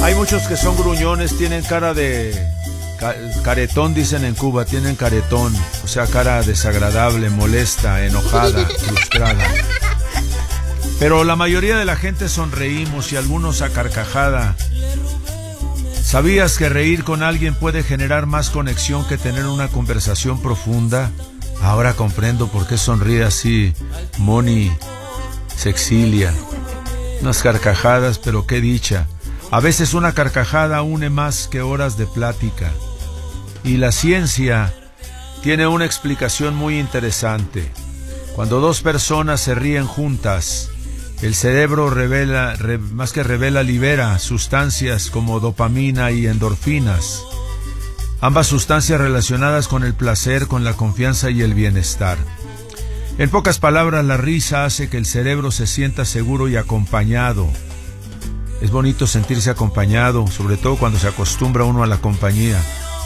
Hay muchos que son gruñones, tienen cara de... caretón, dicen en Cuba, tienen caretón, o sea, cara desagradable, molesta, enojada, frustrada. Pero la mayoría de la gente sonreímos y algunos a carcajada. ¿Sabías que reír con alguien puede generar más conexión que tener una conversación profunda? Ahora comprendo por qué sonríe así Moni Sexilia. Unas carcajadas, pero qué dicha. A veces una carcajada une más que horas de plática. Y la ciencia tiene una explicación muy interesante. Cuando dos personas se ríen juntas, el cerebro libera sustancias como dopamina y endorfinas. Ambas sustancias relacionadas con el placer, con la confianza y el bienestar. En pocas palabras, la risa hace que el cerebro se sienta seguro y acompañado. Es bonito sentirse acompañado, sobre todo cuando se acostumbra uno a la compañía.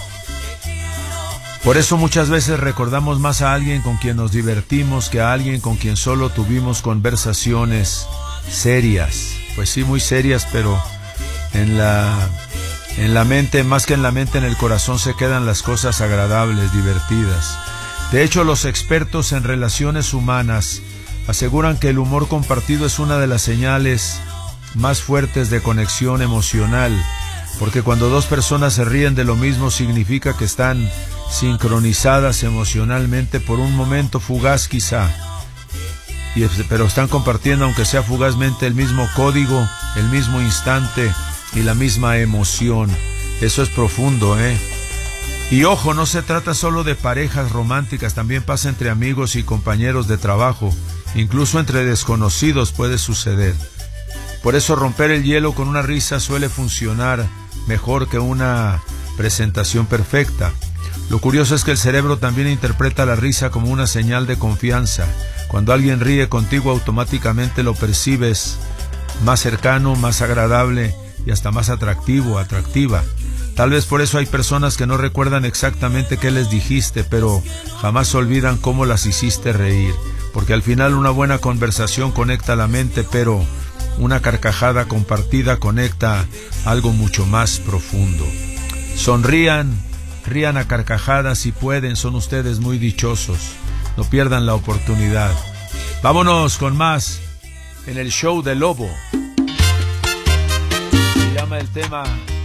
Por eso muchas veces recordamos más a alguien con quien nos divertimos que a alguien con quien solo tuvimos conversaciones serias. Pues sí, muy serias, pero en la mente, más que en la mente, en el corazón se quedan las cosas agradables, divertidas. De hecho, los expertos en relaciones humanas aseguran que el humor compartido es una de las señales más fuertes de conexión emocional, porque cuando dos personas se ríen de lo mismo significa que están sincronizadas emocionalmente por un momento fugaz quizá, pero están compartiendo, aunque sea fugazmente, el mismo código, el mismo instante y la misma emoción. Eso es profundo, ¿eh? Y ojo, no se trata solo de parejas románticas, también pasa entre amigos y compañeros de trabajo, incluso entre desconocidos puede suceder. Por eso romper el hielo con una risa suele funcionar mejor que una presentación perfecta. Lo curioso es que el cerebro también interpreta la risa como una señal de confianza. Cuando alguien ríe contigo, automáticamente lo percibes más cercano, más agradable y hasta más atractivo, atractiva. Tal vez por eso hay personas que no recuerdan exactamente qué les dijiste, pero jamás olvidan cómo las hiciste reír. Porque al final una buena conversación conecta la mente, pero una carcajada compartida conecta algo mucho más profundo. Sonrían, rían a carcajadas si pueden, son ustedes muy dichosos. No pierdan la oportunidad. Vámonos con más en el show de Lobo. Se llama el tema